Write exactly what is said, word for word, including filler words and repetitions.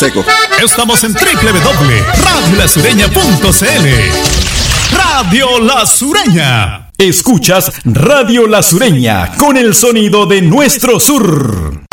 seco. Estamos en doble u doble u doble u punto radio la sureña punto c l. Radio La Sureña. Escuchas Radio La Sureña con el sonido de nuestro sur.